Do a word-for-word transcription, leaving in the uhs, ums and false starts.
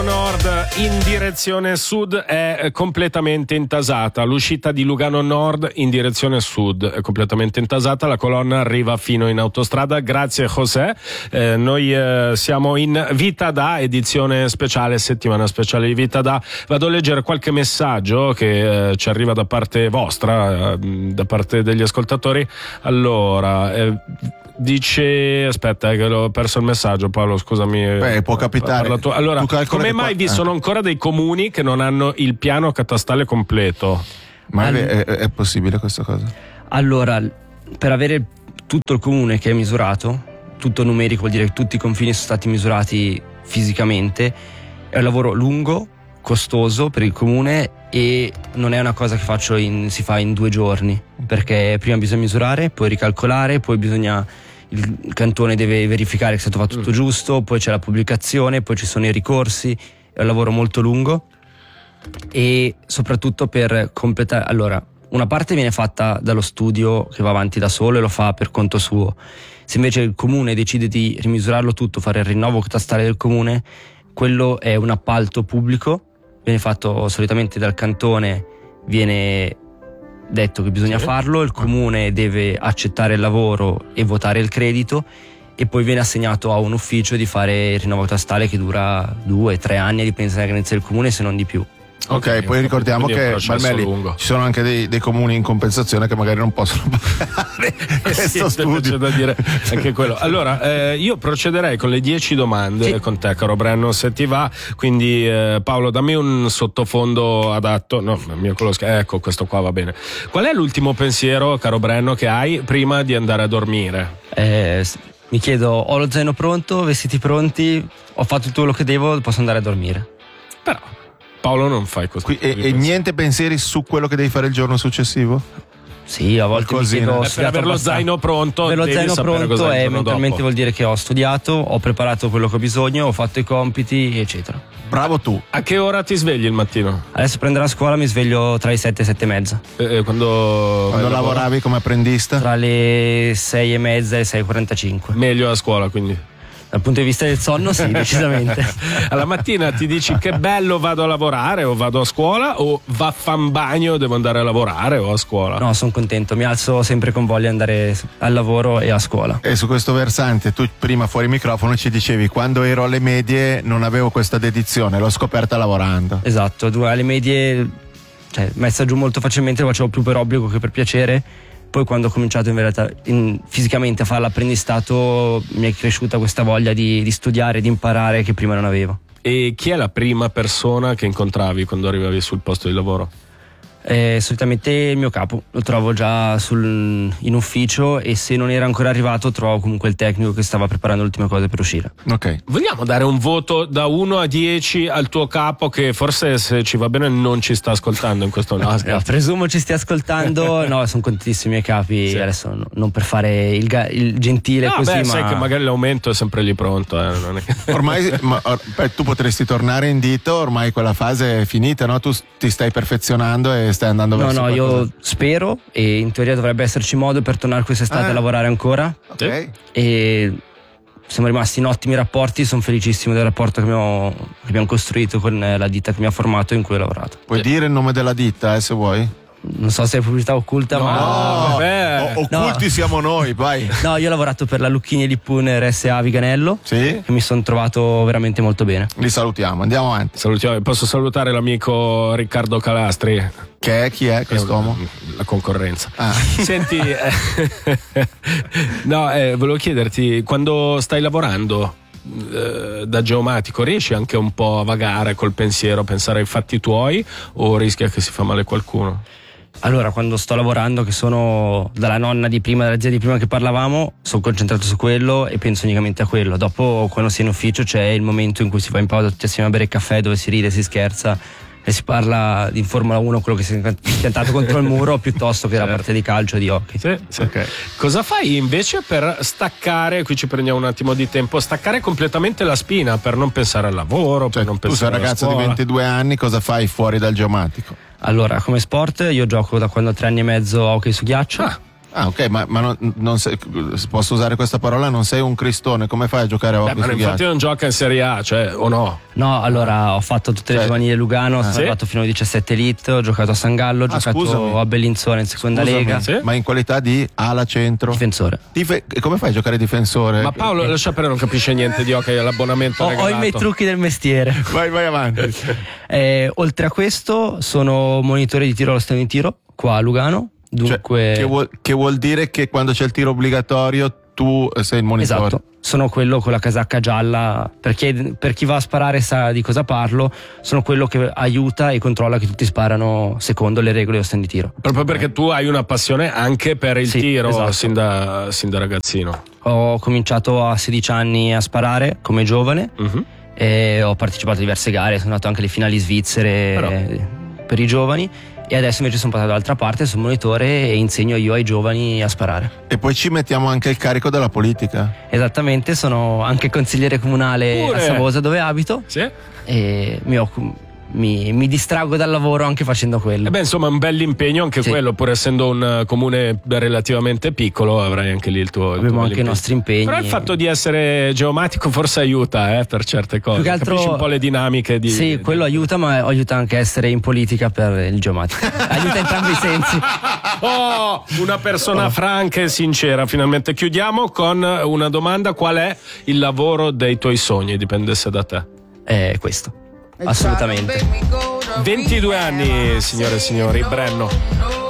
Nord in direzione sud è completamente intasata. L'uscita di Lugano Nord in direzione sud è completamente intasata. La colonna arriva fino in autostrada. Grazie José. Eh, noi eh, siamo in Vita Da, edizione speciale, settimana speciale di Vita Da. Vado a leggere qualche messaggio che eh, ci arriva da parte vostra, eh, da parte degli ascoltatori. Allora, eh, dice, aspetta eh, che l'ho perso il messaggio, Paolo, scusami. Beh, può capitare. Tu. Allora, tu come mai qua... vi sono ancora dei comuni che non hanno il piano catastale completo? Ma All... è, è possibile questa cosa? Allora, per avere tutto il comune che è misurato, tutto numerico, vuol dire che tutti i confini sono stati misurati fisicamente, è un lavoro lungo, costoso per il comune e non è una cosa che faccio in, si fa in due giorni, perché prima bisogna misurare, poi ricalcolare, poi bisogna il cantone deve verificare che è stato fatto tutto mm. giusto, poi c'è la pubblicazione, poi ci sono i ricorsi, è un lavoro molto lungo e soprattutto per completare. Allora, una parte viene fatta dallo studio che va avanti da solo e lo fa per conto suo. Se invece il comune decide di rimisurarlo tutto, fare il rinnovo catastale del comune, quello è un appalto pubblico, viene fatto solitamente dal cantone, viene detto che bisogna sì. farlo, il comune deve accettare il lavoro e votare il credito e poi viene assegnato a un ufficio di fare il rinnovo catastale che dura due, tre anni, dipende dalla grandezza del comune, se non di più. Ok, okay, poi ricordiamo che Balmelli, ci sono anche dei, dei comuni in compensazione che magari non possono pagare questo sì, studio. C'è da dire anche quello. Allora, eh, io procederei con le dieci domande sì. con te, caro Brenno, se ti va. Quindi, eh, Paolo, dammi un sottofondo adatto. No, il mio quello, ecco, questo qua va bene. Qual è l'ultimo pensiero, caro Brenno, che hai prima di andare a dormire? Eh, mi chiedo, ho lo zaino pronto, vestiti pronti, ho fatto tutto quello che devo, posso andare a dormire. Però Paolo non fai questo. Qui, e, e niente pensieri su quello che devi fare il giorno successivo? Sì, a volte mi chiedo, Beh, per avere lo zaino pronto, per lo zaino pronto e mentalmente dopo. vuol dire che ho studiato, ho preparato quello che ho bisogno, ho fatto i compiti, eccetera. Bravo tu. A che ora ti svegli il mattino? Adesso prendere la scuola mi sveglio tra le sette e sette e mezza. Eh, quando quando lavoravi come apprendista? Tra le sei e mezza e le sei e quarantacinque. Meglio a scuola, quindi. Dal punto di vista del sonno sì, decisamente. Alla mattina ti dici che bello, vado a lavorare o vado a scuola, o vaffan bagno, devo andare a lavorare o a scuola? No, sono contento, mi alzo sempre con voglia di andare al lavoro e a scuola. E su questo versante tu prima fuori microfono ci dicevi quando ero alle medie non avevo questa dedizione, l'ho scoperta lavorando. Esatto, alle medie cioè, messa giù molto facilmente, lo facevo più per obbligo che per piacere. Poi quando ho cominciato in verità in, fisicamente a fare l'apprendistato mi è cresciuta questa voglia di, di studiare, di imparare che prima non avevo. E chi è la prima persona che incontravi quando arrivavi sul posto di lavoro? Eh, solitamente il mio capo, lo trovo già sul, in ufficio e se non era ancora arrivato trovo comunque il tecnico che stava preparando le ultime cose per uscire. Ok. Vogliamo dare un voto da uno a dieci al tuo capo che forse se ci va bene non ci sta ascoltando in questo no, no, presumo ci stia ascoltando. No, sono contentissimi i miei capi sì. Adesso no, non per fare il, ga, il gentile no, così beh, ma sai che magari l'aumento è sempre lì pronto eh, non è che... Ormai ma, or, beh, tu potresti tornare in dito, ormai quella fase è finita, no? Tu ti stai perfezionando e stai andando verso no no io spero e in teoria dovrebbe esserci modo per tornare quest'estate ah. a lavorare ancora ok e siamo rimasti in ottimi rapporti, sono felicissimo del rapporto che abbiamo, che abbiamo costruito con la ditta che mi ha formato e in cui ho lavorato. Puoi eh. dire il nome della ditta eh, se vuoi? Non so se è pubblicità occulta, no, ma no, o- occulti no. Siamo noi, vai. No, io ho lavorato per la Lucchini e Lippuner S A Viganello. Sì. E mi sono trovato veramente molto bene. Li salutiamo, andiamo avanti. Salutiamo, posso salutare l'amico Riccardo Calastri. Che è? Chi è quest'uomo? La concorrenza. Ah. Senti, eh, no, eh, volevo chiederti, quando stai lavorando eh, da geomatico, riesci anche un po' a vagare col pensiero, pensare ai fatti tuoi o rischia che si fa male qualcuno? Allora, quando sto lavorando, che sono dalla nonna di prima, dalla zia di prima che parlavamo, sono concentrato su quello e penso unicamente a quello. Dopo, quando si è in ufficio, c'è il momento in cui si va in pausa tutti assieme a bere il caffè, dove si ride, si scherza e si parla di Formula uno, quello che si è piantato contro il muro, piuttosto che la parte di calcio di hockey. Sì, sì. Okay. Cosa fai invece per staccare, qui ci prendiamo un attimo di tempo, staccare completamente la spina per non pensare al lavoro, cioè, per non pensare alla scuola? Tu sei un ragazzo scuola. di ventidue anni, cosa fai fuori dal geomatico? Allora, come sport io gioco da quando ho tre anni e mezzo a hockey su ghiaccio. Ah. Ah, ok, ma, ma non, non sei, posso usare questa parola? Non sei un cristone, come fai a giocare a hockey? Beh, ma infatti non gioca in Serie A, cioè, o no? No, allora ho fatto tutte le cioè, giovanili Lugano, ho ah, arrivato sì? fino ai diciassette elite, ho giocato a San Gallo, ho ah, giocato scusami. a Bellinzona in seconda scusami, lega. Sì? Ma in qualità di ala centro? Difensore. Dife- come fai a giocare difensore? Ma Paolo, lascia perdere, non capisce niente di hockey, l'abbonamento ho, regalato. Ho i miei trucchi del mestiere. Vai, vai avanti. eh, oltre a questo, sono monitore di tiro allo stadio di tiro qua a Lugano. Dunque, cioè, che, vuol, che vuol dire che quando c'è il tiro obbligatorio tu sei il monitore? Esatto, sono quello con la casacca gialla, perché per chi va a sparare sa di cosa parlo, sono quello che aiuta e controlla che tutti sparano secondo le regole dello stand di tiro. Proprio perché tu hai una passione anche per il sì, tiro, esatto. sin, da, sin da ragazzino. Ho cominciato a sedici anni a sparare come giovane uh-huh. e ho partecipato a diverse gare, sono andato anche alle finali svizzere Però. per i giovani. E adesso invece sono passato dall'altra parte, sono monitore e insegno io ai giovani a sparare. E poi ci mettiamo anche il carico della politica. Esattamente, sono anche consigliere comunale Pure. a Savosa dove abito. Sì. E mi occupo. Mi, mi distraggo dal lavoro anche facendo quello. E beh, insomma, un bell'impegno anche sì. quello, pur essendo un comune relativamente piccolo, avrai anche lì il tuo. Abbiamo anche i nostri impegni. Però il fatto di essere geomatico forse aiuta eh, per certe cose. Più che altro, capisci un po' le dinamiche di. Sì, quello di... aiuta, ma aiuta anche a essere in politica per il geomatico. Aiuta entrambi i sensi. Oh, una persona oh. franca e sincera. Finalmente chiudiamo con una domanda: qual è il lavoro dei tuoi sogni? Dipendesse da te. È questo. Assolutamente. ventidue anni, signore e signori, Brenno.